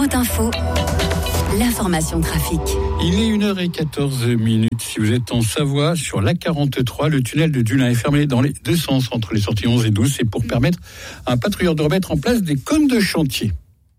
Autoroute Info, l'information trafic. Il est 1h14. Si vous êtes en Savoie, sur l'A43, le tunnel de Dullin est fermé dans les deux sens entre les sorties 11 et 12. C'est pour permettre à un patrouilleur de remettre en place des cônes de chantier.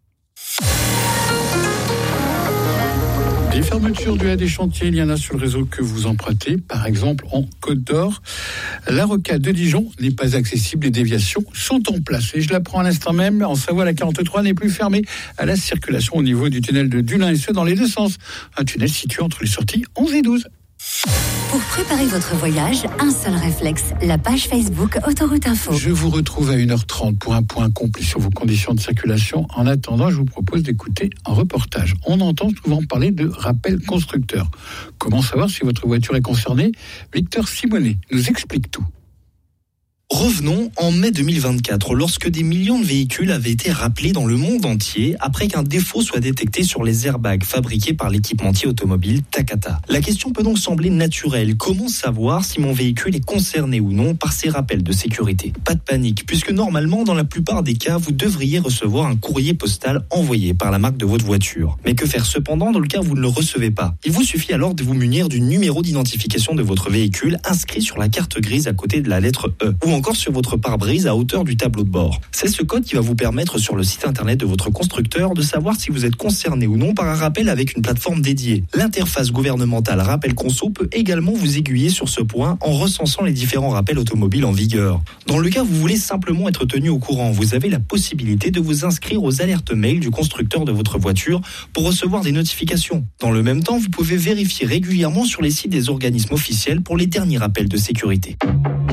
Des fermetures dues à des chantiers, il y en a sur le réseau que vous empruntez, par exemple en Côte d'Or. La rocade de Dijon n'est pas accessible, les déviations sont en place. Et je l'apprends à l'instant même, en Savoie, la 43 n'est plus fermée à la circulation au niveau du tunnel de Dullin, et ce dans les deux sens. Un tunnel situé entre les sorties 11 et 12. Pour préparer votre voyage, un seul réflexe, la page Facebook Autoroute Info. Je vous retrouve à 1h30 pour un point complet sur vos conditions de circulation. En attendant, je vous propose d'écouter un reportage. On entend souvent parler de rappel constructeur. Comment savoir si votre voiture est concernée ? Victor Simonet nous explique tout. Revenons en mai 2024, lorsque des millions de véhicules avaient été rappelés dans le monde entier après qu'un défaut soit détecté sur les airbags fabriqués par l'équipementier automobile Takata. La question peut donc sembler naturelle. Comment savoir si mon véhicule est concerné ou non par ces rappels de sécurité ? Pas de panique, puisque normalement, dans la plupart des cas, vous devriez recevoir un courrier postal envoyé par la marque de votre voiture. Mais que faire cependant dans le cas où vous ne le recevez pas ? Il vous suffit alors de vous munir du numéro d'identification de votre véhicule inscrit sur la carte grise à côté de la lettre E, ou encore sur votre pare-brise à hauteur du tableau de bord. C'est ce code qui va vous permettre sur le site internet de votre constructeur de savoir si vous êtes concerné ou non par un rappel avec une plateforme dédiée. L'interface gouvernementale Rappel Conso peut également vous aiguiller sur ce point en recensant les différents rappels automobiles en vigueur. Dans le cas où vous voulez simplement être tenu au courant, vous avez la possibilité de vous inscrire aux alertes mail du constructeur de votre voiture pour recevoir des notifications. Dans le même temps, vous pouvez vérifier régulièrement sur les sites des organismes officiels pour les derniers rappels de sécurité.